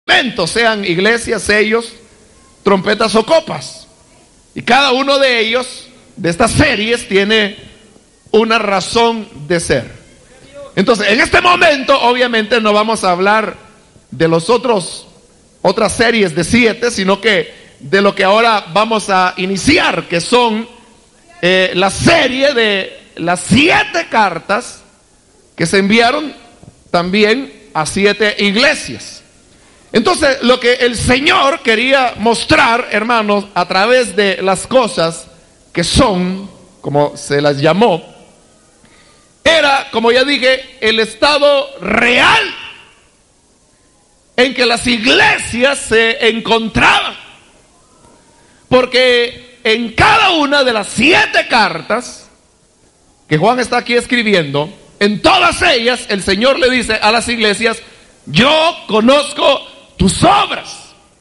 sean iglesias, sellos, trompetas o copas. Y cada uno de ellos, de estas series, tiene una razón de ser. Entonces, en este momento, obviamente, no vamos a hablar de otras series de 7, sino que de lo que ahora vamos a iniciar, que son la serie de las 7 cartas que se enviaron también a 7 iglesias. Entonces, lo que el Señor quería mostrar, hermanos, a través de las cosas que son, como se las llamó, era, como ya dije, el estado real en que las iglesias se encontraban. Porque en cada una de las 7 cartas que Juan está aquí escribiendo, en todas ellas el Señor le dice a las iglesias: yo conozco tus obras.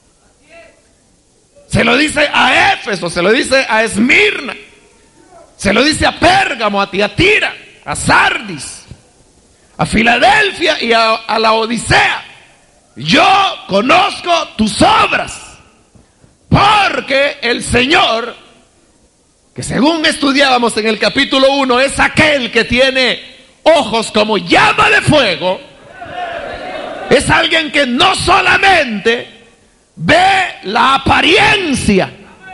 Se lo dice a Éfeso, se lo dice a Esmirna, se lo dice a Pérgamo, a Tiatira, a Sardis, a Filadelfia y a la Odisea. Yo conozco tus obras. Porque el Señor, que según estudiábamos en el capítulo 1, es aquel que tiene ojos como llama de fuego, es alguien que no solamente ve la apariencia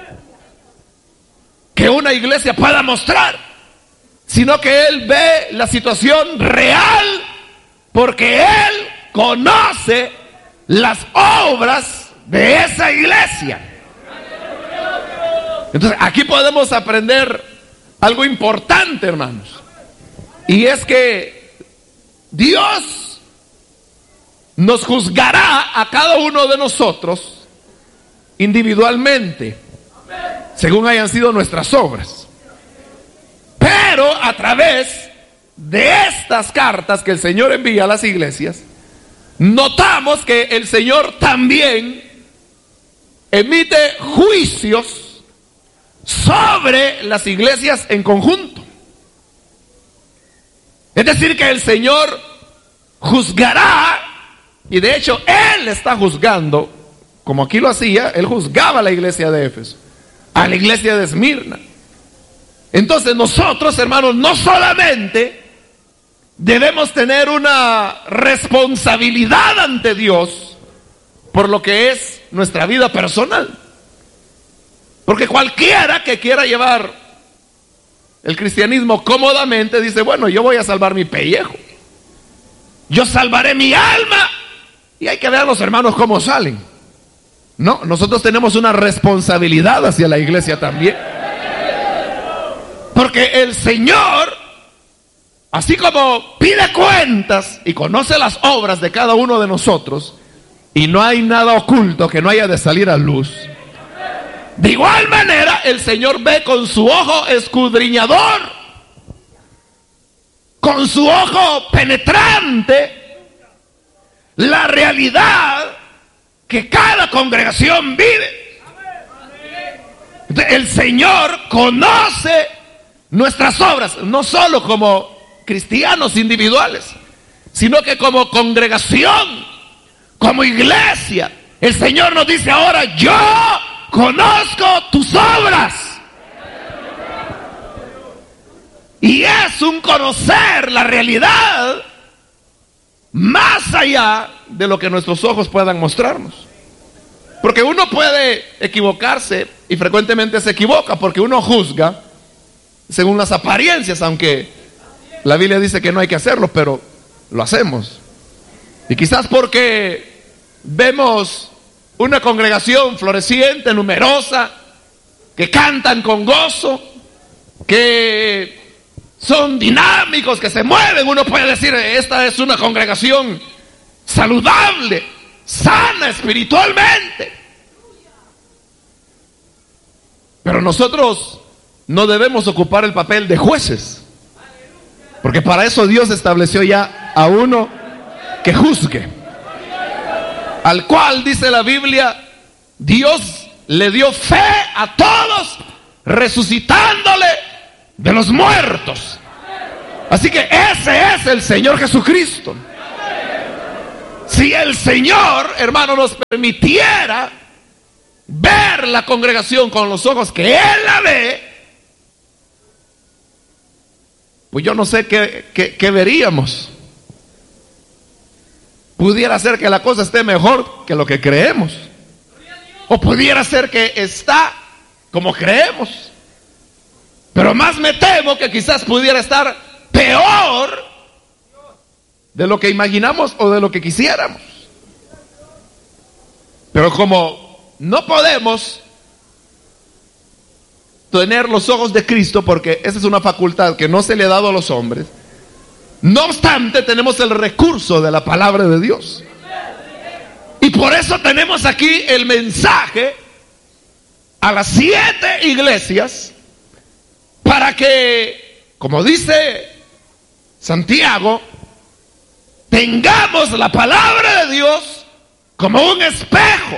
que una iglesia pueda mostrar, sino que Él ve la situación real, porque Él conoce las obras de esa iglesia. Entonces, aquí podemos aprender algo importante, hermanos, y es que Dios nos juzgará a cada uno de nosotros individualmente, según hayan sido nuestras obras. Pero a través de estas cartas que el Señor envía a las iglesias, notamos que el Señor también emite juicios sobre las iglesias en conjunto. Es decir, que el Señor juzgará, y de hecho Él está juzgando, como aquí lo hacía. Él juzgaba a la iglesia de Éfeso, a la iglesia de Esmirna. Entonces nosotros, hermanos, no solamente debemos tener una responsabilidad ante Dios por lo que es nuestra vida personal, porque cualquiera que quiera llevar el cristianismo cómodamente dice: bueno, yo voy a salvar mi pellejo, yo salvaré mi alma, y hay que ver a los hermanos cómo salen. No, nosotros tenemos una responsabilidad hacia la iglesia también, porque el Señor, así como pide cuentas y conoce las obras de cada uno de nosotros, y no hay nada oculto que no haya de salir a luz, de igual manera el Señor ve con su ojo escudriñador, con su ojo penetrante, la realidad que cada congregación vive. Entonces, el Señor conoce nuestras obras, no solo como cristianos individuales, sino que como congregación, como iglesia. El Señor nos dice ahora: yo conozco tus obras. Y es un conocer la realidad más allá de lo que nuestros ojos puedan mostrarnos. Porque uno puede equivocarse, y frecuentemente se equivoca, porque uno juzga según las apariencias, aunque la Biblia dice que no hay que hacerlo, pero lo hacemos. Y quizás porque vemos una congregación floreciente, numerosa, que cantan con gozo, que son dinámicos, que se mueven, uno puede decir: esta es una congregación saludable, sana espiritualmente. Pero nosotros no debemos ocupar el papel de jueces, porque para eso Dios estableció ya a uno que juzgue, al cual, dice la Biblia, Dios le dio fe a todos, resucitándole de los muertos. Así que ese es el Señor Jesucristo. si el Señor, hermano, nos permitiera ver la congregación con los ojos que Él la ve, pues yo no sé qué veríamos. Pudiera ser que la cosa esté mejor que lo que creemos, o pudiera ser que está como creemos, pero más me temo que quizás pudiera estar peor de lo que imaginamos o de lo que quisiéramos. Pero como no podemos tener los ojos de Cristo, porque esa es una facultad que no se le ha dado a los hombres, no obstante tenemos el recurso de la palabra de Dios. Y por eso tenemos aquí el mensaje a las 7 iglesias, para que, como dice Santiago, tengamos la palabra de Dios como un espejo,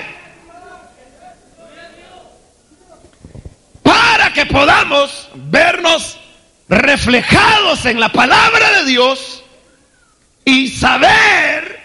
para que podamos vernos reflejados en la palabra de Dios y saber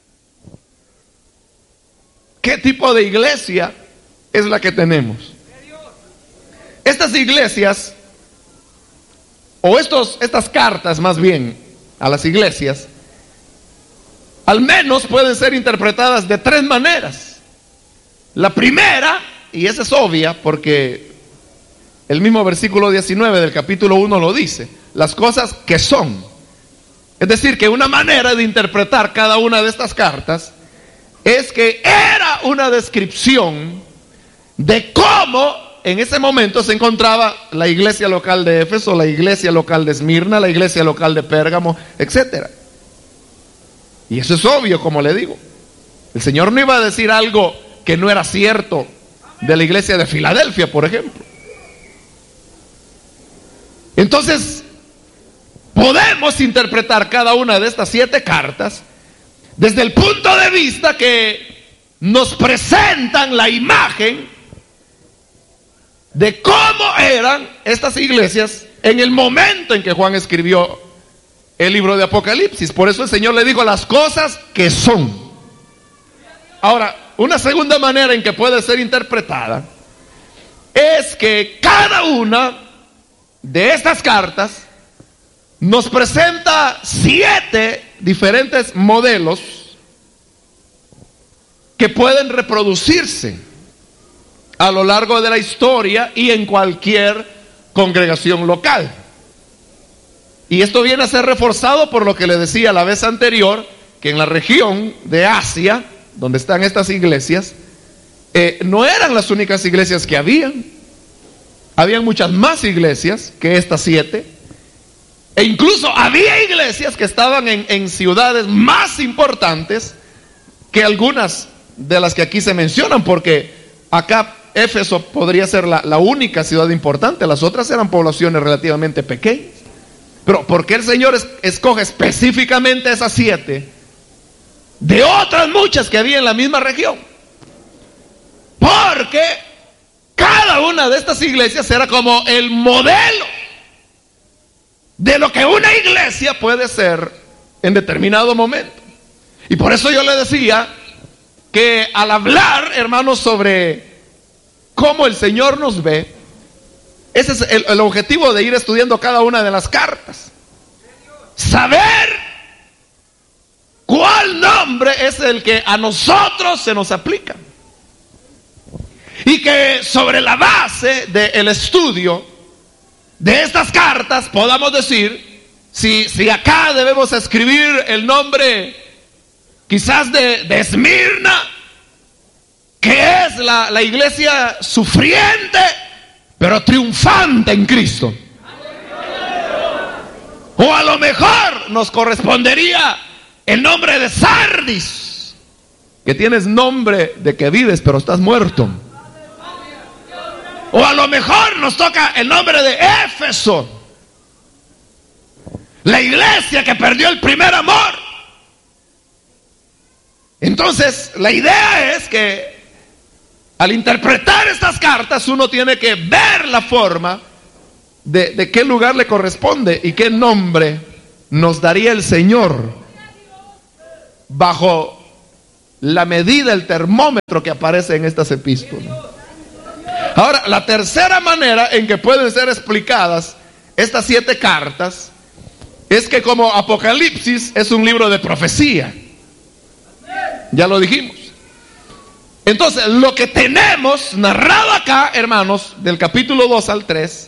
qué tipo de iglesia es la que tenemos. Estas iglesias, o estas cartas más bien a las iglesias, al menos pueden ser interpretadas de 3 maneras. La primera, y esa es obvia porque el mismo versículo 19 del capítulo 1 lo dice: las cosas que son. Es decir, que una manera de interpretar cada una de estas cartas es que era una descripción de cómo en ese momento se encontraba la iglesia local de Éfeso, la iglesia local de Esmirna, la iglesia local de Pérgamo, etc. Y eso es obvio, como le digo. El Señor no iba a decir algo que no era cierto de la iglesia de Filadelfia, por ejemplo. Entonces, podemos interpretar cada una de estas 7 cartas desde el punto de vista que nos presentan la imagen de cómo eran estas iglesias en el momento en que Juan escribió el libro de Apocalipsis. Por eso el Señor le dijo las cosas que son. Ahora, una segunda manera en que puede ser interpretada es que cada una de estas cartas nos presenta 7 diferentes modelos que pueden reproducirse a lo largo de la historia y en cualquier congregación local. Y esto viene a ser reforzado por lo que le decía la vez anterior, que en la región de Asia, donde están estas iglesias, no eran las únicas iglesias que habían. Habían muchas más iglesias que estas 7. E incluso había iglesias que estaban en ciudades más importantes que algunas de las que aquí se mencionan, porque acá Éfeso podría ser la única ciudad importante, las otras eran poblaciones relativamente pequeñas. Pero ¿por qué el Señor escoge específicamente esas 7 de otras muchas que había en la misma región? Porque cada una de estas iglesias era como el modelo de lo que una iglesia puede ser en determinado momento. Y por eso yo le decía que al hablar, hermanos, sobre cómo el Señor nos ve, ese es el objetivo de ir estudiando cada una de las cartas. Saber cuál nombre es el que a nosotros se nos aplica. Y que sobre la base del estudio de estas cartas podamos decir si acá debemos escribir el nombre quizás de Esmirna, que es la iglesia sufriente pero triunfante en Cristo. O a lo mejor nos correspondería el nombre de Sardis, que tienes nombre de que vives pero estás muerto. O a lo mejor nos toca el nombre de Éfeso, la iglesia que perdió el primer amor. Entonces, la idea es que al interpretar estas cartas uno tiene que ver la forma de qué lugar le corresponde y qué nombre nos daría el Señor bajo la medida, el termómetro que aparece en estas epístolas. Ahora, la tercera manera en que pueden ser explicadas estas 7 cartas es que como Apocalipsis es un libro de profecía. Ya lo dijimos. Entonces, lo que tenemos narrado acá, hermanos, del capítulo 2 al 3,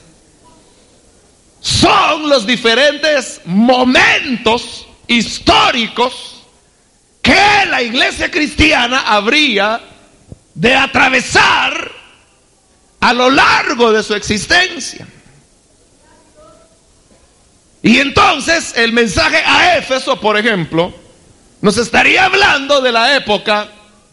son los diferentes momentos históricos que la iglesia cristiana habría de atravesar a lo largo de su existencia. Y entonces el mensaje a Éfeso, por ejemplo, nos estaría hablando de la época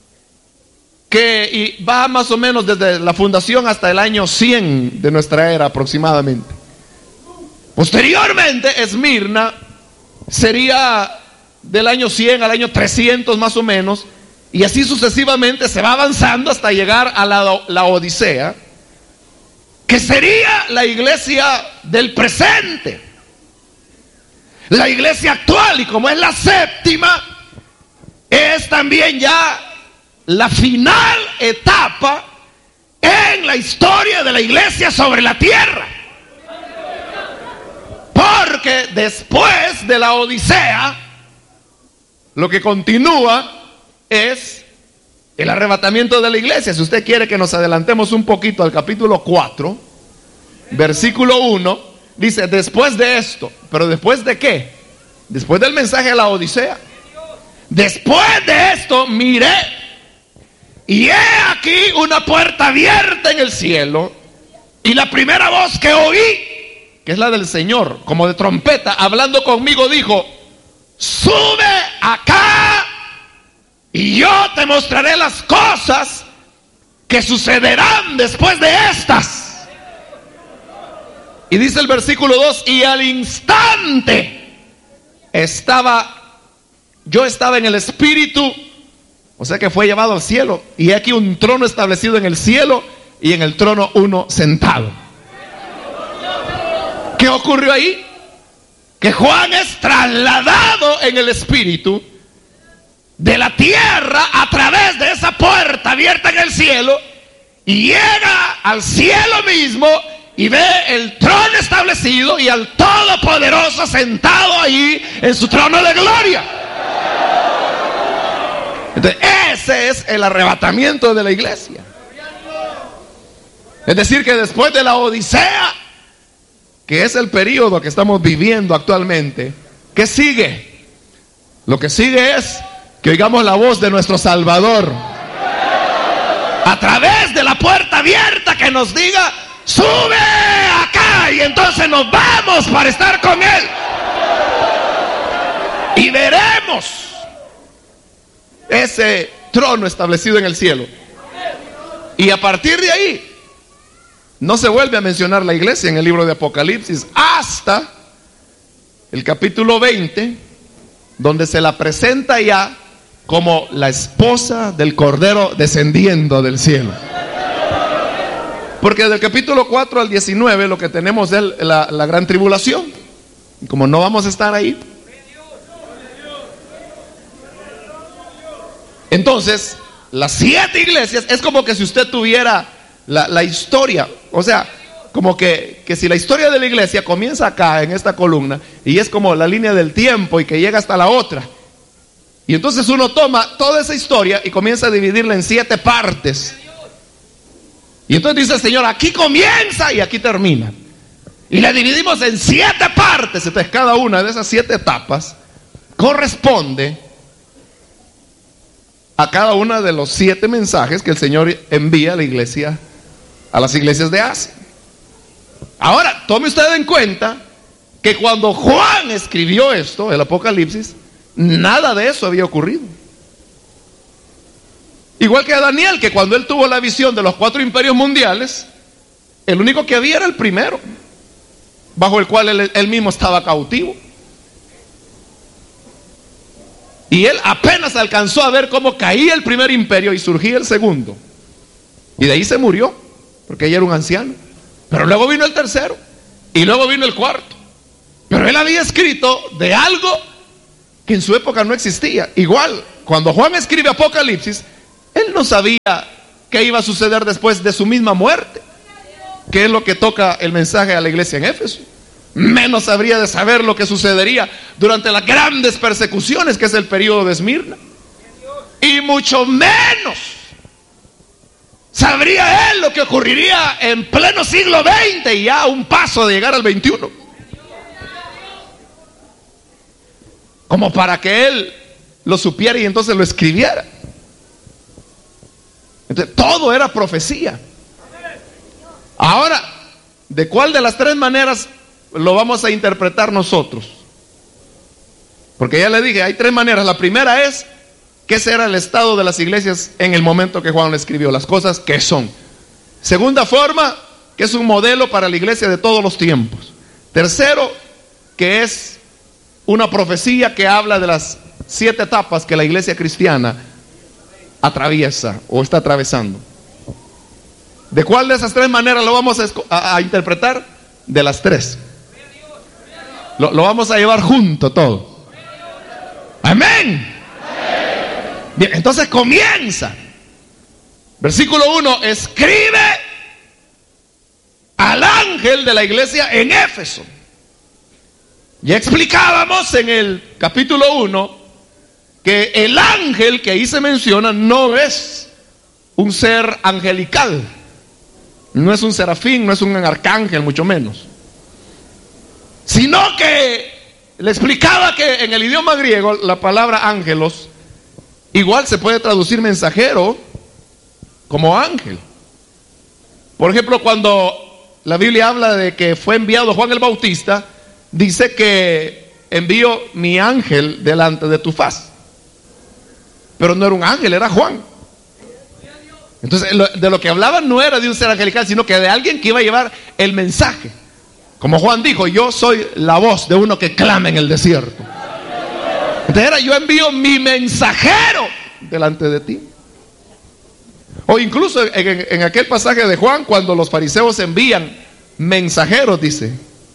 que va más o menos desde la fundación hasta el año 100 de nuestra era aproximadamente. Posteriormente, Esmirna sería del año 100 al año 300 más o menos, y así sucesivamente se va avanzando hasta llegar a la Odisea, que sería la iglesia del presente, la iglesia actual. Y como es la séptima, es también ya la final etapa en la historia de la iglesia sobre la tierra. Porque después de la Odisea, lo que continúa es el arrebatamiento de la iglesia. Si usted quiere que nos adelantemos un poquito al capítulo 4, versículo 1, dice: después de esto. ¿Pero después de qué? Después del mensaje a la Odisea. Después de esto miré, y he aquí una puerta abierta en el cielo, y la primera voz que oí, que es la del Señor, como de trompeta, hablando conmigo, dijo: sube acá, y yo te mostraré las cosas que sucederán después de estas. Y dice el versículo 2: y al instante yo estaba en el Espíritu, o sea que fue llevado al cielo, y aquí un trono establecido en el cielo, y en el trono uno sentado. ¿Qué ocurrió ahí? Que Juan es trasladado en el Espíritu de la tierra a través de esa puerta abierta en el cielo, y llega al cielo mismo y ve el trono establecido y al Todopoderoso sentado ahí en su trono de gloria. Entonces, ese es el arrebatamiento de la iglesia. Es decir, que después de la Odisea, que es el periodo que estamos viviendo actualmente, ¿qué sigue? Lo que sigue es que oigamos la voz de nuestro Salvador a través de la puerta abierta, que nos diga: sube acá, y entonces nos vamos para estar con Él. Y veremos ese trono establecido en el cielo. Y a partir de ahí no se vuelve a mencionar la iglesia en el libro de Apocalipsis hasta el capítulo 20, donde se la presenta ya como la esposa del Cordero descendiendo del cielo. Porque del capítulo 4 al 19 lo que tenemos es la gran tribulación. Y como no vamos a estar ahí, entonces las 7 iglesias es como que si usted tuviera la historia. O sea, como que si la historia de la iglesia comienza acá en esta columna, y es como la línea del tiempo y que llega hasta la otra, y entonces uno toma toda esa historia y comienza a dividirla en 7 partes. Y entonces dice el Señor: aquí comienza y aquí termina. Y la dividimos en 7 partes. Entonces cada una de esas 7 etapas corresponde a cada una de los 7 mensajes que el Señor envía a la iglesia, a las iglesias de Asia. Ahora, tome usted en cuenta que cuando Juan escribió esto, el Apocalipsis, nada de eso había ocurrido. Igual que a Daniel, que cuando él tuvo la visión de los 4 imperios mundiales, el único que había era el primero, bajo el cual él mismo estaba cautivo. Y él apenas alcanzó a ver cómo caía el primer imperio y surgía el segundo. Y de ahí se murió, porque ella era un anciano. Pero luego vino el tercero, y luego vino el cuarto. Pero él había escrito de algo que en su época no existía. Igual, cuando Juan escribe Apocalipsis, él no sabía qué iba a suceder después de su misma muerte, que es lo que toca el mensaje a la iglesia en Éfeso. Menos habría de saber lo que sucedería durante las grandes persecuciones, que es el periodo de Esmirna. Y mucho menos sabría él lo que ocurriría en pleno siglo XX y ya a un paso de llegar al XXI, como para que él lo supiera y entonces lo escribiera. Entonces, todo era profecía. Ahora, ¿de cuál de las tres maneras lo vamos a interpretar nosotros? Porque ya le dije, hay tres maneras. La primera es que ese era el estado de las iglesias en el momento que Juan lo escribió, las cosas que son. Segunda forma, que es un modelo para la iglesia de todos los tiempos. Tercero, que es una profecía que habla de las 7 etapas que la iglesia cristiana atraviesa o está atravesando. ¿De cuál de esas tres maneras lo vamos a interpretar? De las tres. Lo vamos a llevar junto todo. Amén. Bien, entonces comienza. Versículo 1, escribe al ángel de la iglesia en Éfeso. Ya explicábamos en el capítulo 1 que el ángel que ahí se menciona no es un ser angelical, no es un serafín, no es un arcángel, mucho menos, sino que le explicaba que en el idioma griego la palabra ángelos igual se puede traducir mensajero como ángel. Por ejemplo, cuando la Biblia habla de que fue enviado Juan el Bautista, dice que envío mi ángel delante de tu faz. Pero no era un ángel, era Juan. Entonces, de lo que hablaban no era de un ser angelical, sino que de alguien que iba a llevar el mensaje. Como Juan dijo, yo soy la voz de uno que clama en el desierto. Entonces era, yo envío mi mensajero delante de ti. O incluso en aquel pasaje de Juan, cuando los fariseos envían mensajeros, dice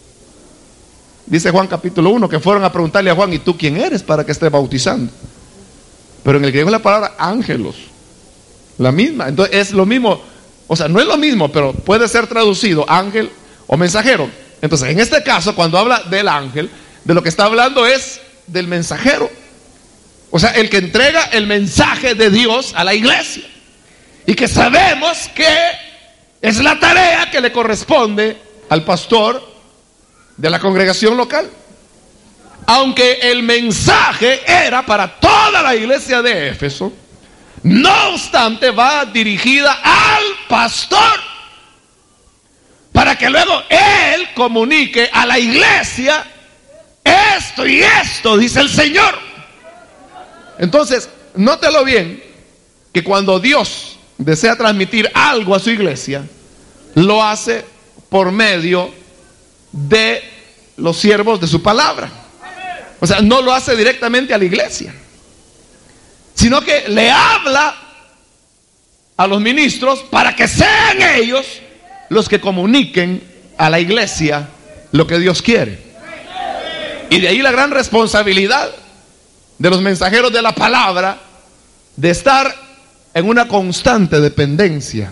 Juan capítulo 1, que fueron a preguntarle a Juan, ¿y tú quién eres para que estés bautizando? Pero en el griego es la palabra ángelos, la misma. Entonces es lo mismo, o sea, no es lo mismo, pero puede ser traducido ángel o mensajero. Entonces, en este caso, cuando habla del ángel, de lo que está hablando es del mensajero. O sea, el que entrega el mensaje de Dios a la iglesia. Y que sabemos que es la tarea que le corresponde al pastor de la congregación local. Aunque el mensaje era para toda la iglesia de Éfeso, no obstante va dirigida al pastor, para que luego él comunique a la iglesia esto y esto, dice el Señor. Entonces, nótelo bien, que cuando Dios desea transmitir algo a su iglesia, lo hace por medio de los siervos de su palabra. O sea, no lo hace directamente a la iglesia, sino que le habla a los ministros para que sean ellos los que comuniquen a la iglesia lo que Dios quiere. Y de ahí la gran responsabilidad de los mensajeros de la palabra, de estar en una constante dependencia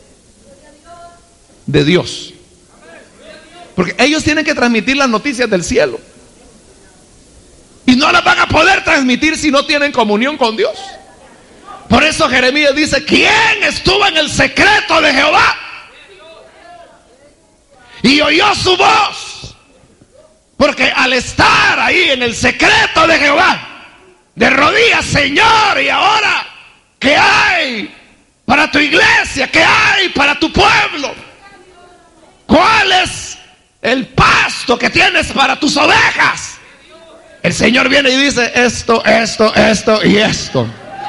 de Dios. Porque ellos tienen que transmitir las noticias del cielo. Y no las van a poder transmitir si no tienen comunión con Dios. Por eso Jeremías dice, ¿quién estuvo en el secreto de Jehová y oyó su voz? Porque al estar ahí en el secreto de Jehová, de rodillas, Señor, y ahora, ¿qué hay para tu iglesia? ¿Qué hay para tu pueblo? ¿Cuál es el pasto que tienes para tus ovejas? El Señor viene y dice esto, esto, esto y esto.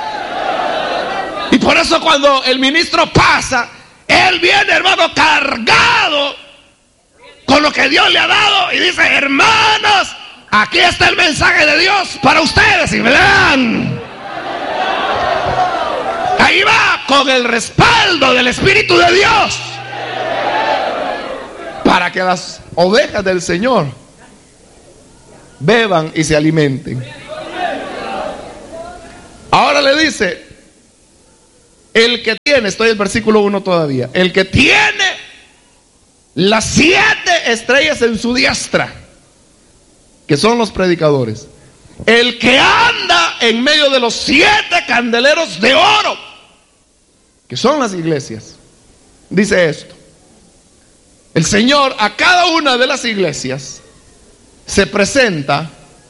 Y por eso cuando el ministro pasa, él viene, hermano, cargado con lo que Dios le ha dado y dice, hermanos, aquí está el mensaje de Dios para ustedes. Y verán, ahí va con el respaldo del Espíritu de Dios, para que las ovejas del Señor beban y se alimenten. ahora le dice, el que tiene, estoy en el versículo 1 todavía, el que tiene las 7 estrellas en su diestra, que son los predicadores, el que anda en medio de los 7 candeleros de oro, que son las iglesias, dice esto: el Señor a cada una de las iglesias se presenta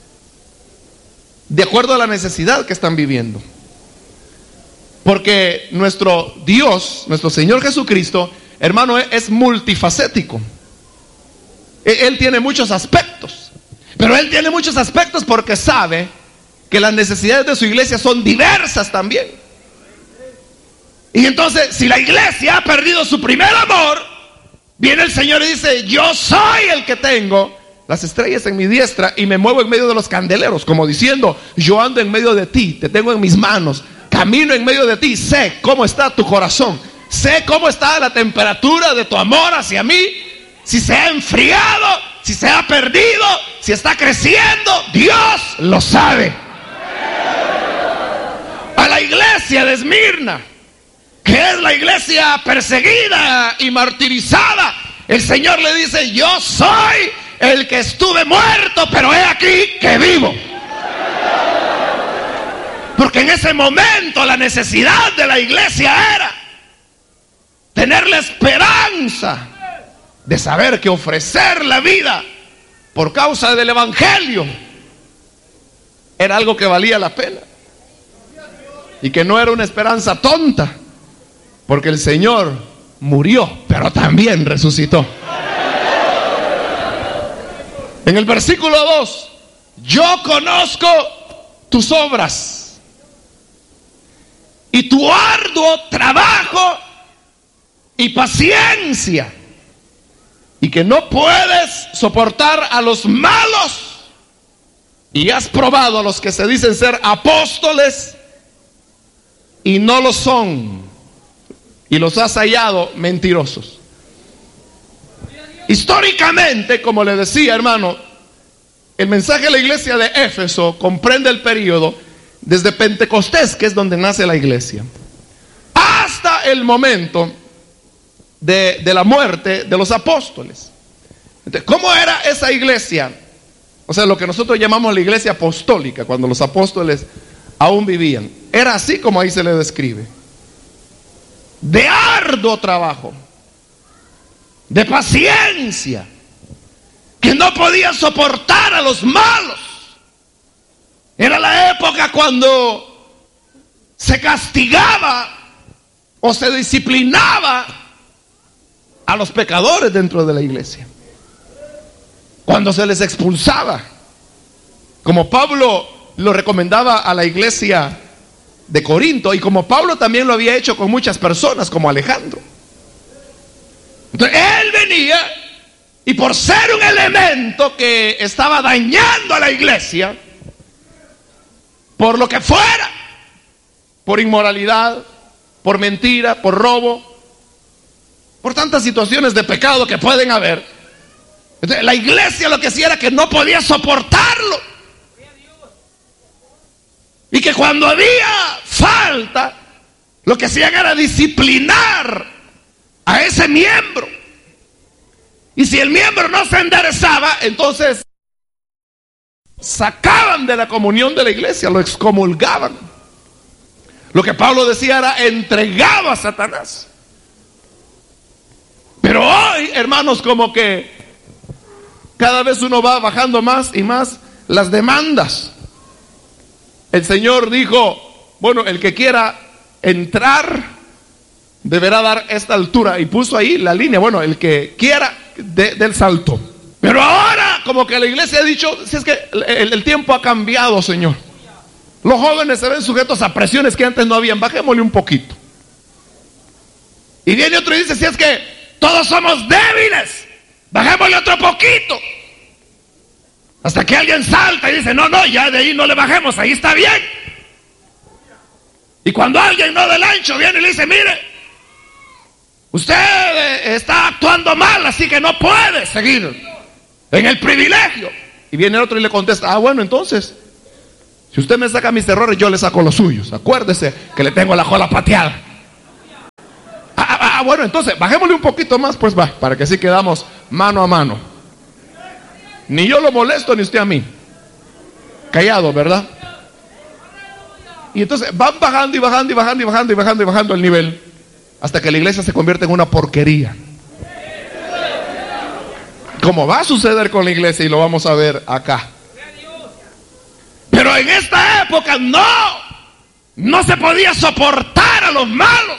de acuerdo a la necesidad que están viviendo. Porque nuestro Dios, nuestro Señor Jesucristo, hermano, es multifacético. Él tiene muchos aspectos, pero Él tiene muchos aspectos porque sabe que las necesidades de su iglesia son diversas también. Y entonces, si la iglesia ha perdido su primer amor, viene el Señor y dice: yo soy el que tengo las estrellas en mi diestra y me muevo en medio de los candeleros, como diciendo: yo ando en medio de ti, te tengo en mis manos, camino en medio de ti, sé cómo está tu corazón, sé cómo está la temperatura de tu amor hacia mí, si se ha enfriado, si se ha perdido, si está creciendo, Dios lo sabe. A la iglesia de Esmirna, que es la iglesia perseguida y martirizada, el Señor le dice: yo soy el que estuve muerto, pero he aquí que vivo. Porque en ese momento la necesidad de la iglesia era tener la esperanza de saber que ofrecer la vida por causa del evangelio era algo que valía la pena, y que no era una esperanza tonta, porque el Señor murió, pero también resucitó. En el versículo 2, yo conozco tus obras y tu arduo trabajo y paciencia, y que no puedes soportar a los malos, y has probado a los que se dicen ser apóstoles y no lo son, y los has hallado mentirosos. Históricamente, como le decía, hermano, el mensaje de la iglesia de Éfeso comprende el periodo desde Pentecostés, que es donde nace la iglesia, hasta el momento de la muerte de los apóstoles. Entonces, ¿cómo era esa iglesia? O sea, lo que nosotros llamamos la iglesia apostólica, cuando los apóstoles aún vivían. Era así como ahí se le describe: de arduo trabajo, de paciencia, que no podía soportar a los malos. Era la época cuando se castigaba o se disciplinaba a los pecadores dentro de la iglesia, cuando se les expulsaba, como Pablo lo recomendaba a la iglesia de Corinto, y como Pablo también lo había hecho con muchas personas, como Alejandro. Entonces él venía, y por ser un elemento que estaba dañando a la iglesia, por lo que fuera, por inmoralidad, por mentira, por robo, por tantas situaciones de pecado que pueden haber, entonces la iglesia lo que hacía era que no podía soportarlo, y que cuando había falta, lo que hacían era disciplinar a ese miembro. Y si el miembro no se enderezaba, entonces sacaban de la comunión de la iglesia, lo excomulgaban. Lo que Pablo decía era entregado a Satanás. Pero hoy, hermanos, como que cada vez uno va bajando más y más las demandas. El Señor dijo: bueno, el que quiera entrar deberá dar esta altura, y puso ahí la línea: bueno, el que quiera del salto. Pero ahora como que la iglesia ha dicho: si es que el tiempo ha cambiado, Señor, los jóvenes se ven sujetos a presiones que antes no habían, bajémosle un poquito. Y viene otro y dice: si es que todos somos débiles, bajémosle otro poquito. Hasta que alguien salta y dice: no, ya de ahí no le bajemos, ahí está bien. Y cuando alguien no del ancho viene y le dice: mire, usted está actuando mal, así que no puede seguir en el privilegio. Y viene otro y le contesta: bueno, entonces Si usted me saca mis errores, yo le saco los suyos. Acuérdese que le tengo la cola pateada. Bueno, entonces, bajémosle un poquito más, pues va, para que así quedamos mano a mano. Ni yo lo molesto, ni usted a mí. Callado, ¿verdad? Y entonces van bajando y bajando y bajando y bajando y bajando y bajando el nivel, hasta que la iglesia se convierte en una porquería. Como va a suceder con la iglesia, y lo vamos a ver acá. Pero en esta época no se podía soportar a los malos.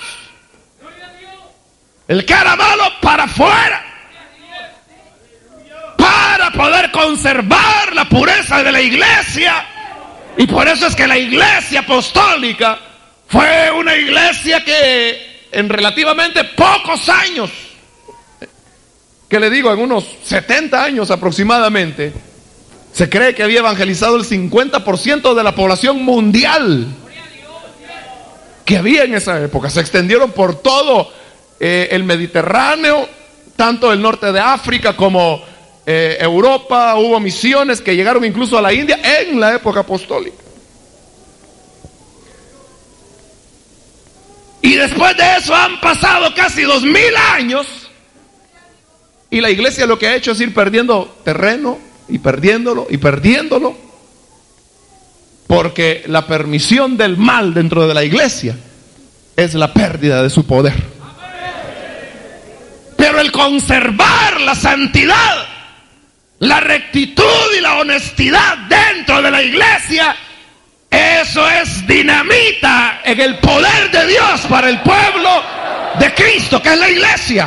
El que era malo para afuera, para poder conservar la pureza de la iglesia. Y por eso es que la iglesia apostólica fue una iglesia que en relativamente pocos años, que le digo, en unos 70 años aproximadamente, se cree que había evangelizado el 50% de la población mundial que había en esa época. Se extendieron por todo el Mediterráneo, tanto el norte de África como Europa. Hubo misiones que llegaron incluso a la India en la época apostólica. Y después de eso han pasado casi 2000 años, y la iglesia lo que ha hecho es ir perdiendo terreno y perdiéndolo y perdiéndolo, porque la permisión del mal dentro de la iglesia es la pérdida de su poder. Pero el conservar la santidad, la rectitud y la honestidad dentro de la iglesia, eso es dinamita en el poder de Dios para el pueblo de Cristo, que es la iglesia.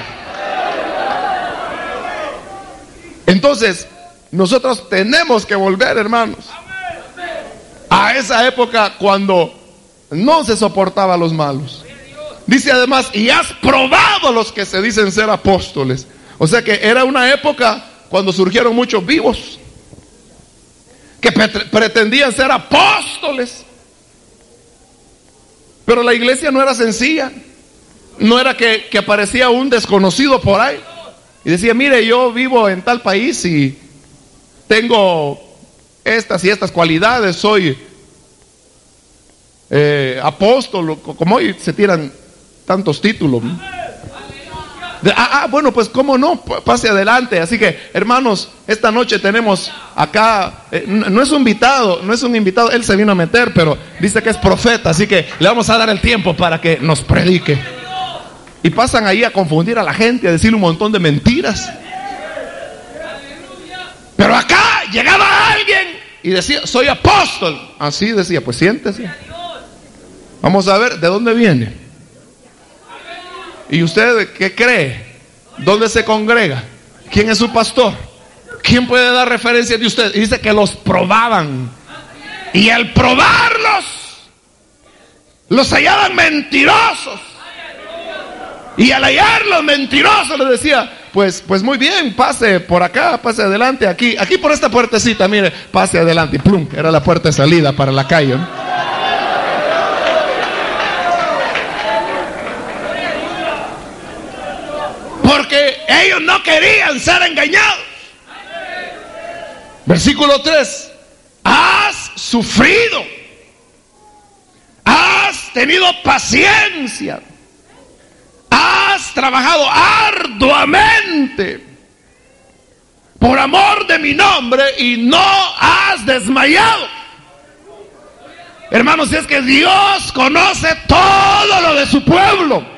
Entonces, nosotros tenemos que volver, hermanos, a esa época cuando no se soportaba a los malos. Dice además, y has probado a los que se dicen ser apóstoles. O sea que era una época cuando surgieron muchos vivos que pretendían ser apóstoles. Pero la iglesia no era sencilla. No era que aparecía un desconocido por ahí y decía, mire, yo vivo en tal país y tengo estas y estas cualidades, soy apóstol, como hoy se tiran tantos títulos. Bueno, pues cómo no, pase adelante. Así que, hermanos, esta noche tenemos acá, no es un invitado, él se vino a meter, pero dice que es profeta, así que le vamos a dar el tiempo para que nos predique. Y pasan ahí a confundir a la gente, a decirle un montón de mentiras. Pero acá llegaba alguien y decía, soy apóstol. Así decía, pues siéntese. Vamos a ver de dónde viene. ¿Y usted qué cree? ¿Dónde se congrega? ¿Quién es su pastor? ¿Quién puede dar referencia de usted? Y dice que los probaban. Y al probarlos, los hallaban mentirosos. Y al hallarlos mentirosos les decía, pues muy bien, pase por acá, pase adelante, aquí por esta puertecita, mire, pase adelante. Y plum, era la puerta de salida para la calle, ¿no? Porque ellos no querían ser engañados. Versículo 3. Has sufrido, has tenido paciencia, has trabajado arduamente por amor de mi nombre y no has desmayado. Hermanos, si es que Dios conoce todo lo de su pueblo.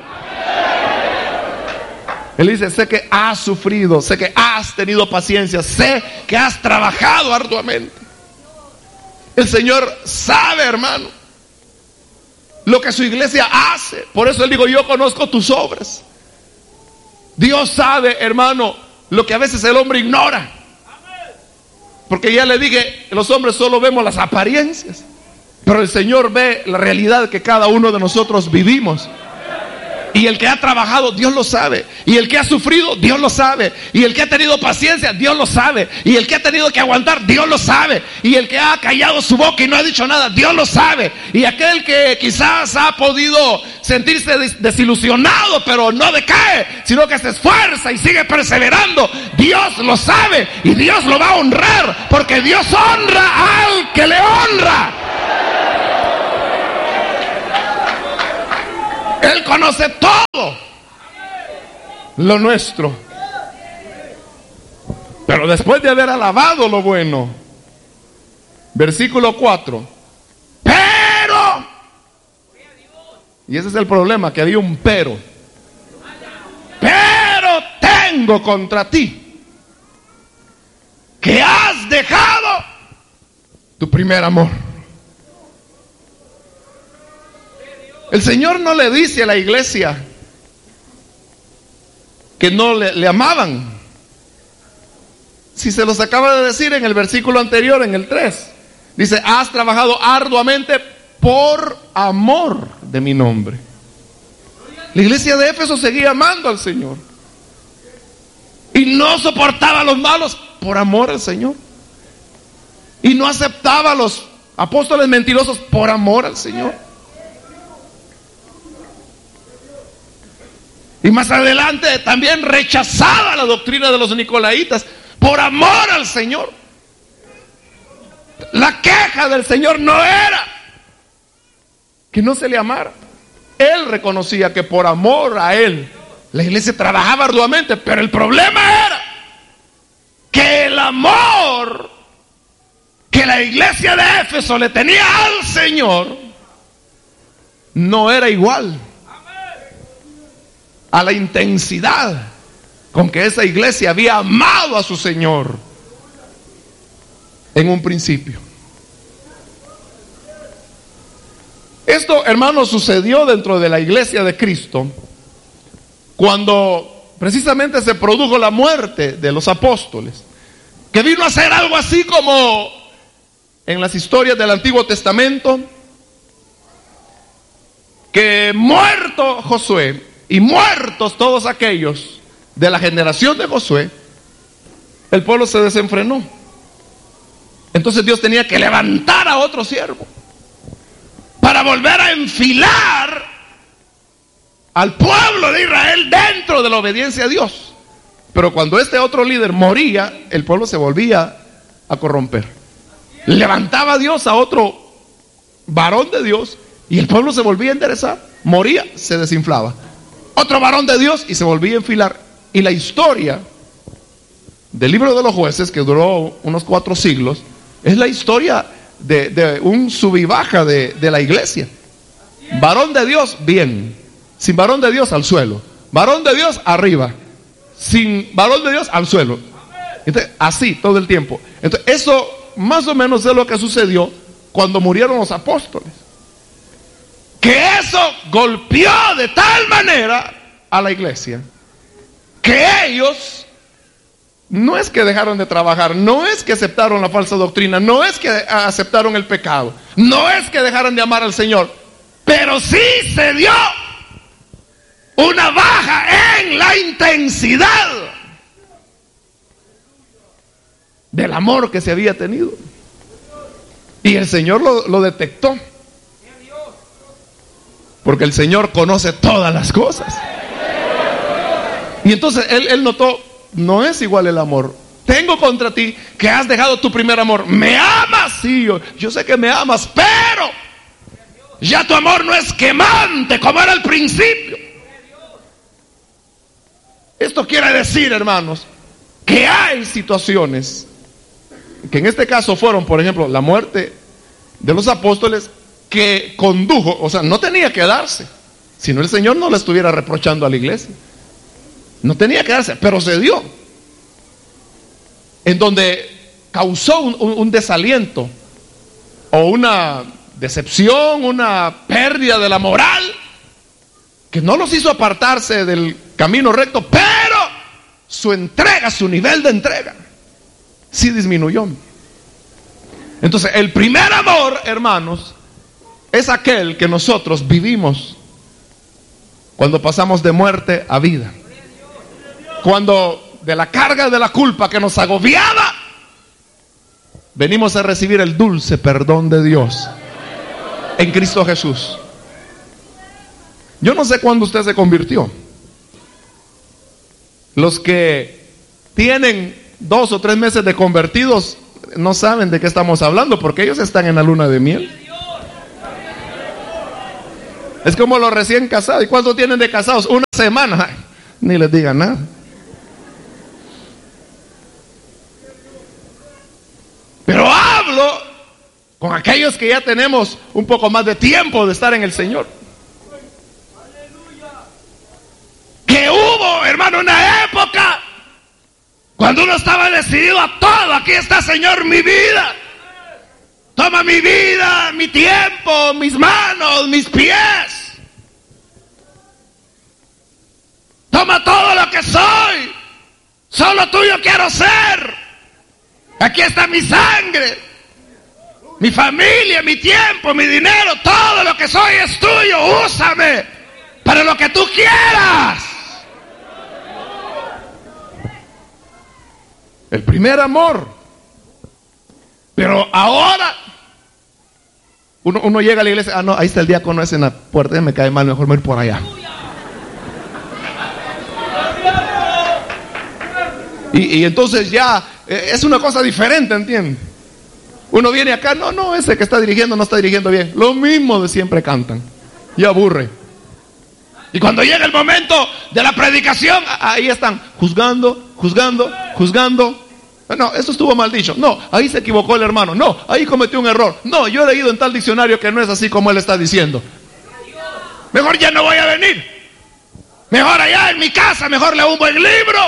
Él dice, sé que has sufrido, sé que has tenido paciencia, sé que has trabajado arduamente. El Señor sabe, hermano, lo que su iglesia hace. Por eso Él dijo, yo conozco tus obras. Dios sabe, hermano, lo que a veces el hombre ignora. Porque ya le dije, los hombres solo vemos las apariencias, pero el Señor ve la realidad que cada uno de nosotros vivimos. Y el que ha trabajado, Dios lo sabe. Y el que ha sufrido, Dios lo sabe. Y el que ha tenido paciencia, Dios lo sabe. Y el que ha tenido que aguantar, Dios lo sabe. Y el que ha callado su boca y no ha dicho nada, Dios lo sabe. Y aquel que quizás ha podido sentirse desilusionado, pero no decae, sino que se esfuerza y sigue perseverando, Dios lo sabe. Y Dios lo va a honrar, porque Dios honra al que le honra. Él conoce todo lo nuestro. Pero después de haber alabado lo bueno, versículo 4, pero, y ese es el problema, que había un pero tengo contra ti, que has dejado tu primer amor. El Señor no le dice a la iglesia que no le amaban, si se los acaba de decir en el versículo anterior, en el 3. Dice, has trabajado arduamente por amor de mi nombre. La iglesia de Éfeso seguía amando al Señor y no soportaba a los malos por amor al Señor, y no aceptaba a los apóstoles mentirosos por amor al Señor. Y más adelante también rechazaba la doctrina de los nicolaitas por amor al Señor. La queja del Señor no era que no se le amara. Él reconocía que por amor a Él la iglesia trabajaba arduamente, pero el problema era que el amor que la iglesia de Éfeso le tenía al Señor no era igual a la intensidad con que esa iglesia había amado a su Señor en un principio. Esto, hermanos, sucedió dentro de la iglesia de Cristo cuando precisamente se produjo la muerte de los apóstoles, que vino a ser algo así como en las historias del Antiguo Testamento, que muerto Josué y muertos todos aquellos de la generación de Josué, el pueblo se desenfrenó. Entonces Dios tenía que levantar a otro siervo para volver a enfilar al pueblo de Israel dentro de la obediencia a Dios. Pero cuando este otro líder moría, el pueblo se volvía a corromper. Levantaba a Dios a otro varón de Dios y el pueblo se volvía a enderezar. Moría, se desinflaba. Otro varón de Dios y se volvía a enfilar. Y la historia del libro de los jueces, que duró unos 4 siglos, es la historia de un sub y baja de la iglesia. Varón de Dios, bien. Sin varón de Dios, al suelo. Varón de Dios, arriba. Sin varón de Dios, al suelo. Entonces, así todo el tiempo. Entonces, eso más o menos es lo que sucedió cuando murieron los apóstoles. Que eso golpeó de tal manera a la iglesia que ellos no es que dejaron de trabajar, no es que aceptaron la falsa doctrina, no es que aceptaron el pecado, no es que dejaron de amar al Señor, pero sí se dio una baja en la intensidad del amor que se había tenido. Y el Señor lo detectó, porque el Señor conoce todas las cosas. Y entonces él notó, no es igual el amor. Tengo contra ti que has dejado tu primer amor. ¿Me amas? Sí, yo sé que me amas, pero ya tu amor no es quemante como era al principio. Esto quiere decir, hermanos, que hay situaciones que en este caso fueron, por ejemplo, la muerte de los apóstoles, que condujo, o sea, no tenía que darse, si no el Señor no le estuviera reprochando a la iglesia. No tenía que darse, pero se dio. En donde causó un desaliento o una decepción, una pérdida de la moral, que no los hizo apartarse del camino recto, pero su entrega, su nivel de entrega, sí disminuyó. Entonces, el primer amor, hermanos, es aquel que nosotros vivimos cuando pasamos de muerte a vida. Cuando de la carga de la culpa que nos agobiaba, venimos a recibir el dulce perdón de Dios en Cristo Jesús. Yo no sé cuándo usted se convirtió. Los que tienen 2 o 3 meses de convertidos no saben de qué estamos hablando, porque ellos están en la luna de miel. Es como los recién casados. ¿Y cuánto tienen de casados? Una semana. Ay, ni les digan nada. Pero hablo con aquellos que ya tenemos un poco más de tiempo de estar en el Señor. Que hubo, hermano, una época cuando uno estaba decidido a todo. Aquí está, Señor, mi vida. Toma mi vida, mi tiempo, mis manos, mis pies. Toma todo lo que soy. Solo tuyo quiero ser. Aquí está mi sangre, mi familia, mi tiempo, mi dinero. Todo lo que soy es tuyo. Úsame para lo que tú quieras. El primer amor. Pero ahora uno llega a la iglesia. Ah, no, ahí está el diácono ese en la puerta. Me cae mal, mejor me voy por allá. Y entonces ya es una cosa diferente, ¿entiendes? Uno viene acá, no, ese que está dirigiendo no está dirigiendo bien. Lo mismo de siempre cantan. Y aburre. Y cuando llega el momento de la predicación, ahí están juzgando. No, eso estuvo mal dicho. No, ahí se equivocó el hermano. No, ahí cometió un error. No, yo he leído en tal diccionario que no es así como él está diciendo. Mejor ya no voy a venir. Mejor allá en mi casa, mejor leo un buen libro.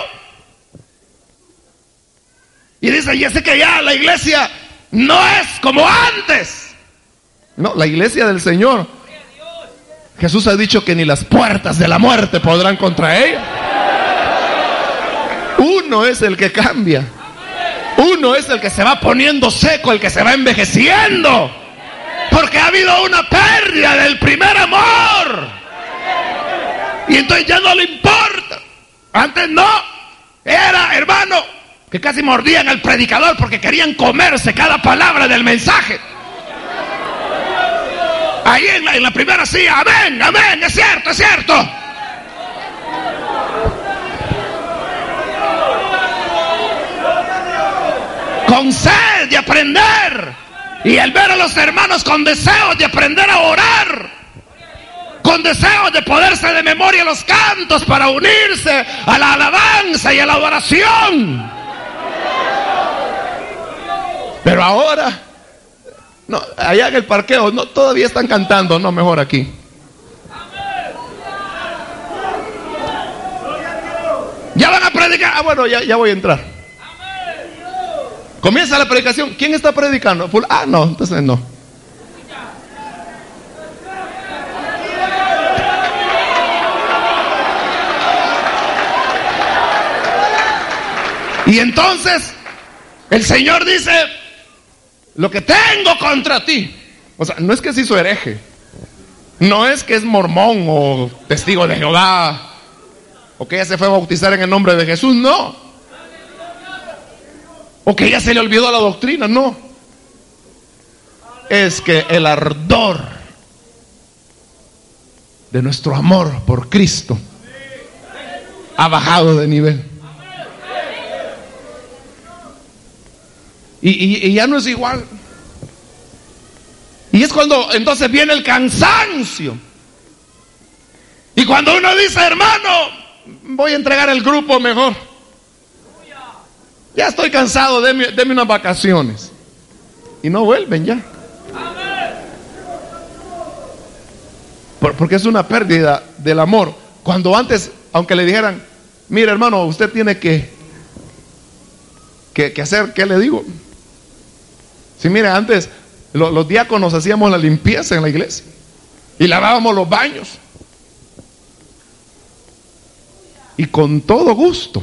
Y dice, y ese que ya la iglesia no es como antes. No, la iglesia del Señor, Jesús ha dicho que ni las puertas de la muerte podrán contra ella. Uno es el que cambia. Uno es el que se va poniendo seco, el que se va envejeciendo. Porque ha habido una pérdida del primer amor. Y entonces ya no le importa. Antes no. Era, hermano, que casi mordían al predicador porque querían comerse cada palabra del mensaje. Ahí en la primera sí, amén, es cierto. Con sed de aprender. Y al ver a los hermanos con deseos de aprender a orar, con deseos de poderse de memoria los cantos para unirse a la alabanza y a la adoración. Pero ahora, no, allá en el parqueo, no, todavía están cantando, no, mejor aquí. Ya van a predicar, bueno, ya voy a entrar. Comienza la predicación, ¿quién está predicando? No, entonces no. Y entonces el Señor dice, lo que tengo contra ti. O sea, no es que se hizo hereje. No es que es mormón o testigo de Jehová. O que ya se fue a bautizar en el nombre de Jesús. No. O que ya se le olvidó la doctrina. No. Es que el ardor de nuestro amor por Cristo ha bajado de nivel. Y ya no es igual. Y es cuando entonces viene el cansancio. Y cuando uno dice, hermano, voy a entregar el grupo mejor. Ya estoy cansado, deme unas vacaciones. Y no vuelven ya. Porque es una pérdida del amor. Cuando antes, aunque le dijeran, mire hermano, usted tiene que hacer, ¿qué le digo? Si mire, antes los diáconos hacíamos la limpieza en la iglesia y lavábamos los baños. Y con todo gusto.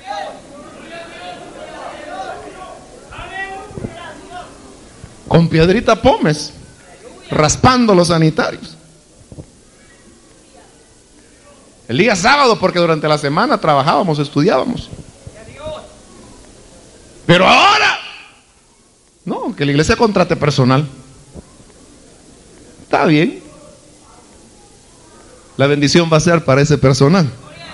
Con piedrita pómez, raspando los sanitarios. El día sábado, porque durante la semana trabajábamos, estudiábamos. Pero ahora, no, que la iglesia contrate personal. Está bien. La bendición va a ser para ese personal.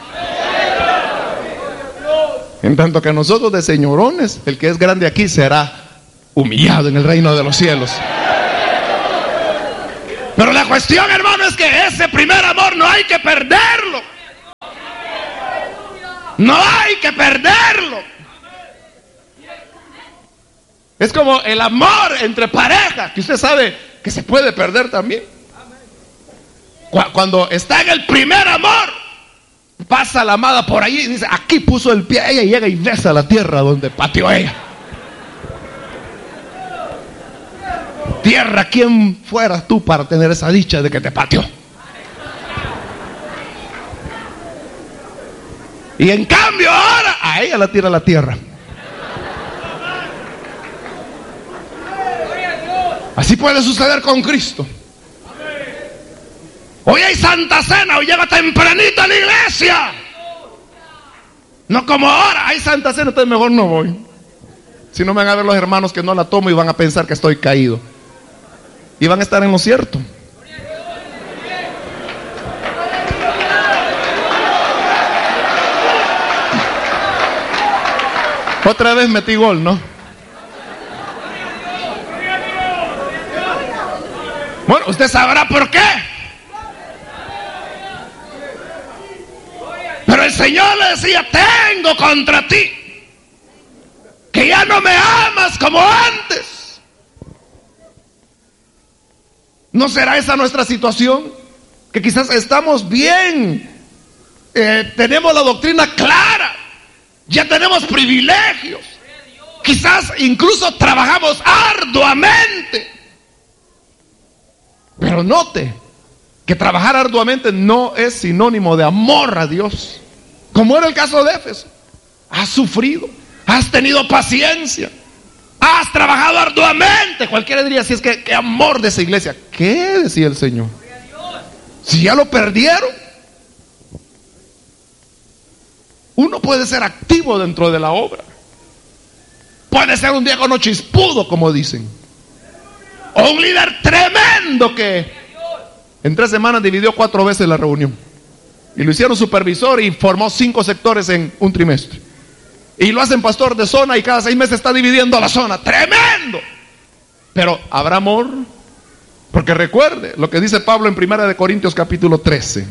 En tanto que nosotros de señorones, el que es grande aquí será humillado en el reino de los cielos. Pero la cuestión, hermano, es que ese primer amor no hay que perderlo. No hay que perderlo. Es como el amor entre pareja, que usted sabe que se puede perder también. Cuando está en el primer amor, pasa la amada por ahí y dice, aquí puso el pie, ella llega y besa la tierra donde pateó ella. Tierra, ¿quién fueras tú para tener esa dicha de que te pateó? Y en cambio ahora a ella la tira la tierra. Así puede suceder con Cristo. Hoy hay Santa Cena, hoy llega tempranito a la iglesia. No como ahora, hay Santa Cena, entonces mejor no voy. Si no me van a ver los hermanos que no la tomo y van a pensar que estoy caído. Y van a estar en lo cierto. Otra vez metí gol, ¿no? Bueno, usted sabrá por qué. Pero el Señor le decía, tengo contra ti que ya no me amas como antes. ¿No será esa nuestra situación? Que quizás estamos bien, tenemos la doctrina clara, ya tenemos privilegios, quizás incluso trabajamos arduamente. Pero note que trabajar arduamente no es sinónimo de amor a Dios. Como era el caso de Éfeso. Has sufrido, has tenido paciencia, has trabajado arduamente. Cualquiera diría, si es que qué amor de esa iglesia. ¿Qué decía el Señor? Si ya lo perdieron. Uno puede ser activo dentro de la obra. Puede ser un diácono chispudo, como dicen. O un líder tremendo que en 3 semanas dividió 4 veces la reunión. Y lo hicieron supervisor y formó 5 sectores en un trimestre. Y lo hacen pastor de zona y cada 6 meses está dividiendo la zona. ¡Tremendo! Pero ¿habrá amor? Porque recuerde lo que dice Pablo en 1 Corintios capítulo 13.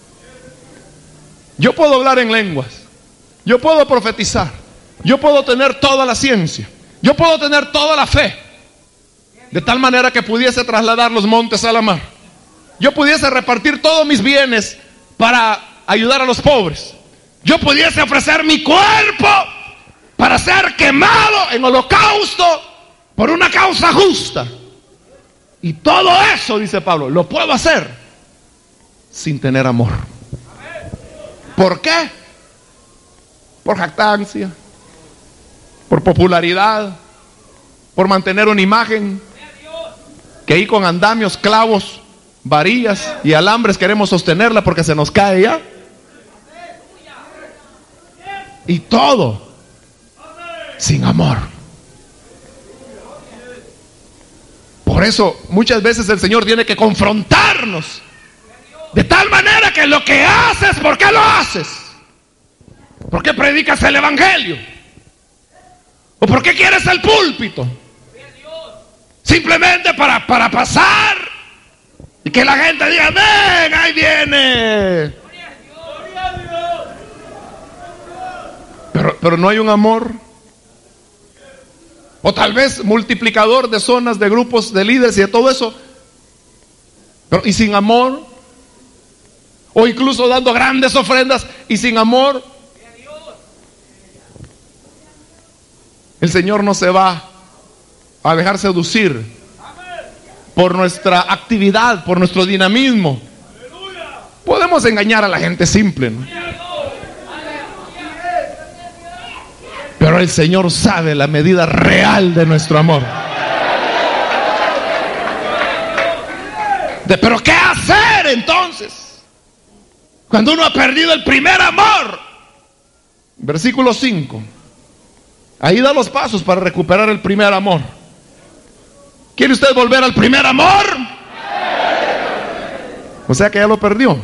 Yo puedo hablar en lenguas. Yo puedo profetizar. Yo puedo tener toda la ciencia. Yo puedo tener toda la fe. De tal manera que pudiese trasladar los montes a la mar. Yo pudiese repartir todos mis bienes para ayudar a los pobres. Yo pudiese ofrecer mi cuerpo para ser quemado en holocausto por una causa justa. Y todo eso, dice Pablo, lo puedo hacer sin tener amor. ¿Por qué? Por jactancia, por popularidad, por mantener una imagen. Que ahí con andamios, clavos, varillas y alambres queremos sostenerla porque se nos cae ya. Y todo sin amor. Por eso muchas veces el Señor tiene que confrontarnos de tal manera que lo que haces, ¿por qué lo haces? ¿Por qué predicas el evangelio? ¿O por qué quieres el púlpito? Simplemente para pasar y que la gente diga, ven, ahí viene. Pero no hay un amor. O tal vez multiplicador de zonas, de grupos, de líderes y de todo eso. Pero y sin amor. O incluso dando grandes ofrendas y sin amor. El Señor no se va a dejar seducir por nuestra actividad, por nuestro dinamismo. Podemos engañar a la gente simple, ¿no? Pero el Señor sabe la medida real de nuestro amor. Pero ¿qué hacer entonces? Cuando uno ha perdido el primer amor. Versículo 5. Ahí da los pasos para recuperar el primer amor. ¿Quiere usted volver al primer amor? O sea que ya lo perdió.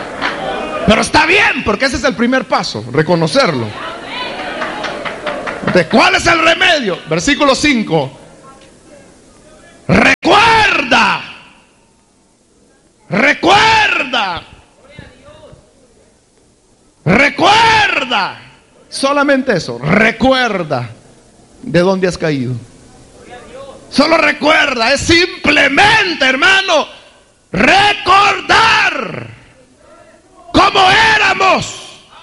Pero está bien, porque ese es el primer paso, reconocerlo. ¿Cuál es el remedio? Versículo 5. Recuerda. Recuerda. Recuerda. Solamente eso. Recuerda de dónde has caído. Solo recuerda. Es simplemente, hermano, recordar cómo éramos.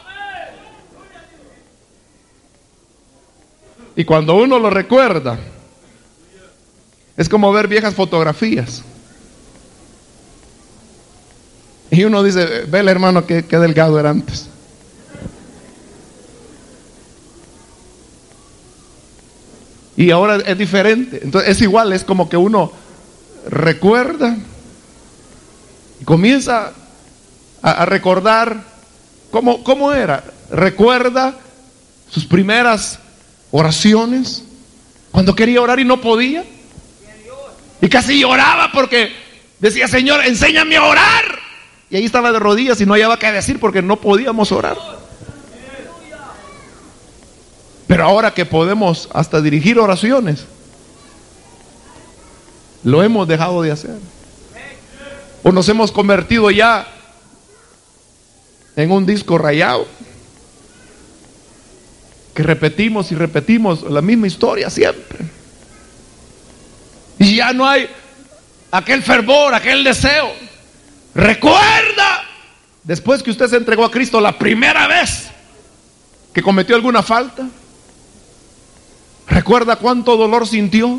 Y cuando uno lo recuerda, es como ver viejas fotografías. Y uno dice, vele hermano, qué delgado era antes. Y ahora es diferente. Entonces es igual, es como que uno recuerda y comienza a recordar cómo era. Recuerda sus primeras oraciones, cuando quería orar y no podía, y casi lloraba porque decía, Señor, enséñame a orar. Y ahí estaba de rodillas y no hallaba qué decir porque no podíamos orar. Pero ahora que podemos hasta dirigir oraciones, lo hemos dejado de hacer. O nos hemos convertido ya en un disco rayado, que repetimos y repetimos la misma historia siempre. Y ya no hay aquel fervor, aquel deseo. Recuerda, después que usted se entregó a Cristo la primera vez que cometió alguna falta, recuerda cuánto dolor sintió.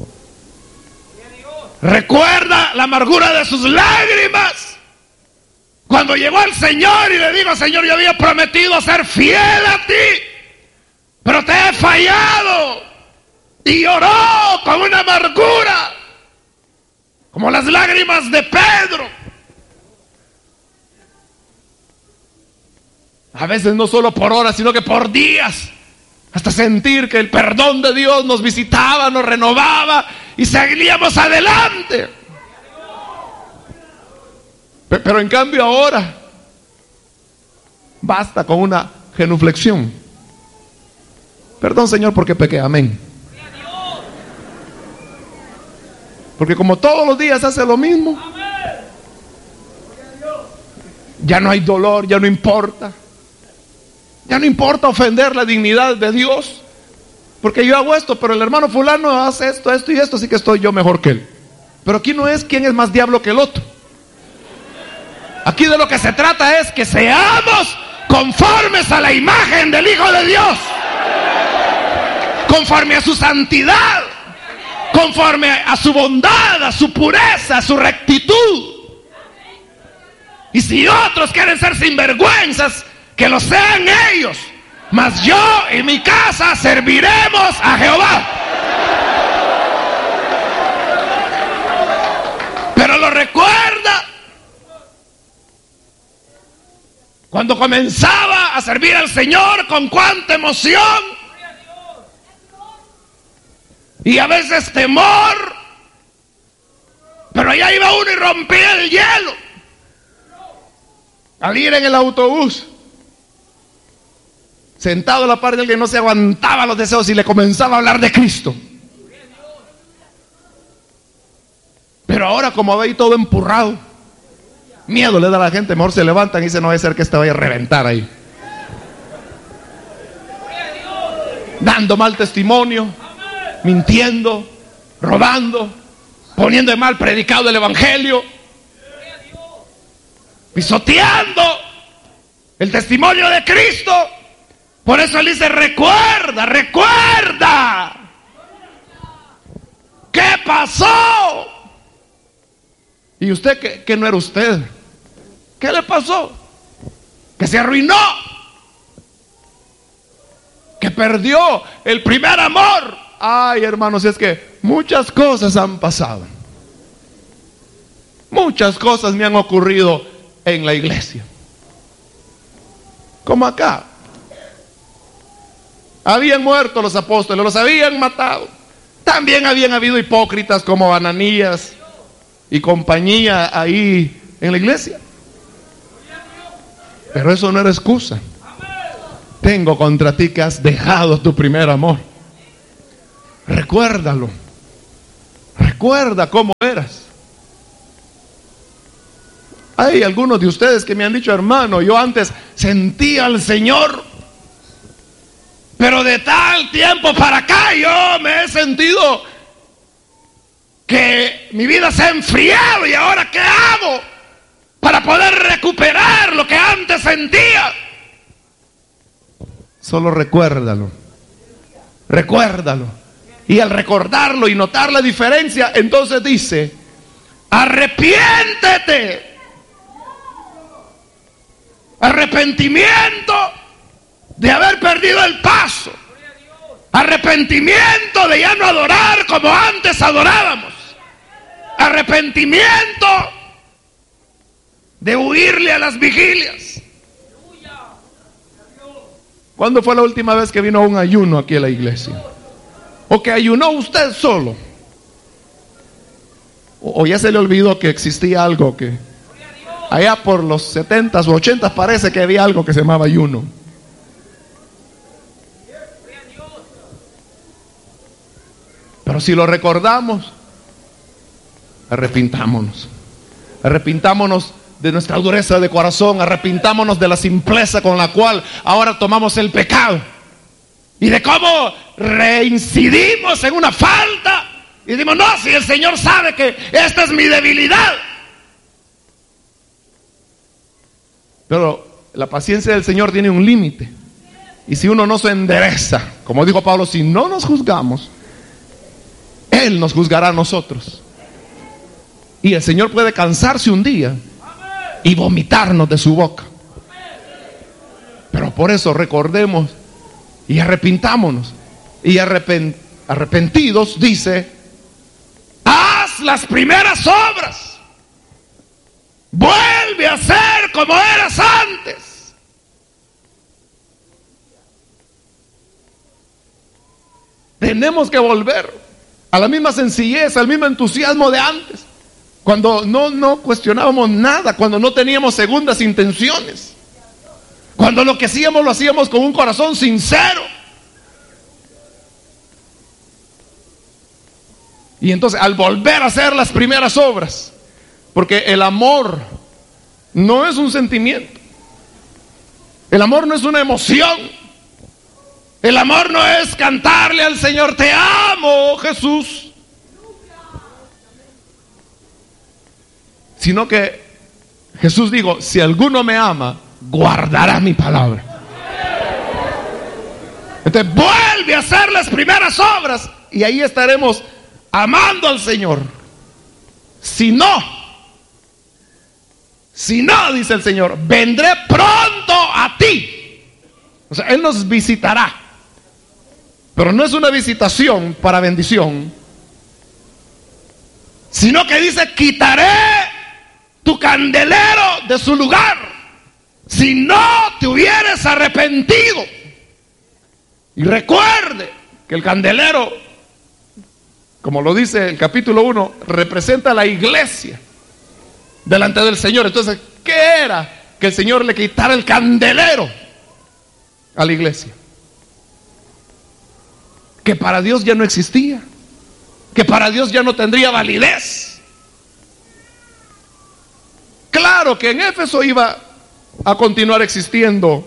Recuerda la amargura de sus lágrimas cuando llegó al Señor y le dijo, Señor, yo había prometido ser fiel a ti, pero te he fallado. Y lloró con una amargura como las lágrimas de Pedro. A veces no solo por horas, sino que por días, hasta sentir que el perdón de Dios nos visitaba, nos renovaba y seguíamos adelante. Pero en cambio ahora basta con una genuflexión. Perdón, Señor, porque pequé, amén. Porque como todos los días hace lo mismo, ya no hay dolor, ya no importa. Ya no importa ofender la dignidad de Dios, porque yo hago esto, pero el hermano fulano hace esto, esto y esto, así que estoy yo mejor que él. Pero aquí no es quién es más diablo que el otro. Aquí de lo que se trata es que seamos conformes a la imagen del Hijo de Dios, conforme a su santidad, conforme a su bondad, a su pureza, a su rectitud. Y si otros quieren ser sinvergüenzas, que lo sean ellos, mas yo y mi casa serviremos a Jehová. Pero lo recuerda cuando comenzaba a servir al Señor, con cuánta emoción y a veces temor, pero allá iba uno y rompía el hielo. Al ir en el autobús, sentado a la par de alguien, no se aguantaba los deseos y le comenzaba a hablar de Cristo. Pero ahora, como ve ahí todo empurrado, miedo le da a la gente, mejor se levantan y dicen, no va a ser que este vaya a reventar ahí, dando mal testimonio, mintiendo, robando, poniendo de mal predicado el evangelio, pisoteando el testimonio de Cristo. Por eso él dice, recuerda, recuerda. ¿Qué pasó? ¿Y usted que no era usted? ¿Qué le pasó? Que se arruinó, que perdió el primer amor. Ay, hermanos, es que muchas cosas han pasado. Muchas cosas me han ocurrido en la iglesia. Como acá. Habían muerto los apóstoles, los habían matado. También habían habido hipócritas como Ananías y compañía ahí en la iglesia. Pero eso no era excusa tengo contra ti que has dejado tu primer amor. Recuérdalo. Recuerda cómo eras. Hay algunos de ustedes que me han dicho: hermano, yo antes sentía al Señor, pero de tal tiempo para acá yo me he sentido que mi vida se ha enfriado. ¿Y ahora qué hago para poder recuperar lo que antes sentía? Solo recuérdalo. Recuérdalo. Y al recordarlo y notar la diferencia, entonces dice: arrepiéntete. Arrepentimiento de haber perdido el paso. Arrepentimiento de ya no adorar como antes adorábamos. Arrepentimiento de huirle a las vigilias. ¿Cuándo fue la última vez que vino un ayuno aquí a la iglesia? ¿O que ayunó usted solo? ¿O ya se le olvidó que existía algo que... allá por los 70s o 80s parece que había algo que se llamaba ayuno? Pero si lo recordamos, arrepintámonos. Arrepintámonos de nuestra dureza de corazón. Arrepintámonos de la simpleza con la cual ahora tomamos el pecado. Y de cómo reincidimos en una falta. Y decimos: no, si el Señor sabe que esta es mi debilidad. Pero la paciencia del Señor tiene un límite. Y si uno no se endereza, como dijo Pablo, si no nos juzgamos, Él nos juzgará a nosotros. Y el Señor puede cansarse un día y vomitarnos de su boca. Pero por eso recordemos y arrepintámonos. Y arrepentidos dice: haz las primeras obras. Vuelve a ser como eras antes. Tenemos que volver a la misma sencillez, al mismo entusiasmo de antes. Cuando no cuestionábamos nada, cuando no teníamos segundas intenciones. Cuando lo que hacíamos lo hacíamos con un corazón sincero. Y entonces al volver a hacer las primeras obras, porque el amor no es un sentimiento. El amor no es una emoción. El amor no es cantarle al Señor: te amo, Jesús. Sino que Jesús dijo: si alguno me ama, guardará mi palabra. Entonces vuelve a hacer las primeras obras y ahí estaremos amando al Señor. Si no, dice el Señor, vendré pronto a ti. O sea, Él nos visitará. Pero no es una visitación para bendición, sino que dice: quitaré tu candelero de su lugar si no te hubieres arrepentido. Y recuerde que el candelero, como lo dice el capítulo 1, representa a la iglesia delante del Señor. Entonces, ¿qué era? Que el Señor le quitara el candelero a la iglesia, que para Dios ya no existía, que para Dios ya no tendría validez. Claro que en Éfeso iba a continuar existiendo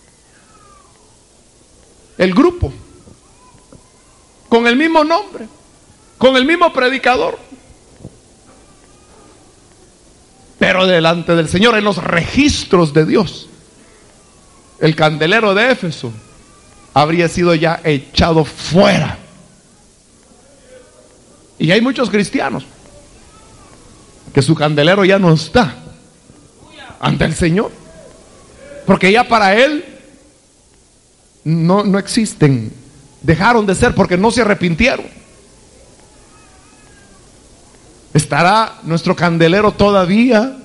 el grupo, con el mismo nombre, con el mismo predicador, pero delante del Señor, en los registros de Dios, el candelero de Éfeso habría sido ya echado fuera. Y hay muchos cristianos que su candelero ya no está ante el Señor, porque ya para Él no existen, dejaron de ser porque no se arrepintieron. ¿Estará nuestro candelero todavía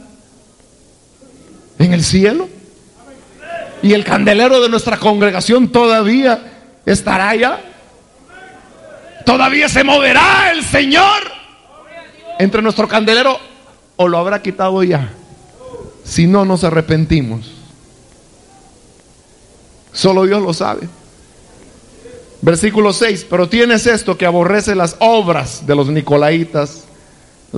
en el cielo? ¿Y el candelero de nuestra congregación todavía estará allá? ¿Todavía se moverá el Señor entre nuestro candelero o lo habrá quitado ya? Si no nos arrepentimos. Solo Dios lo sabe. Versículo 6, pero tienes esto, que aborrece las obras de los nicolaitas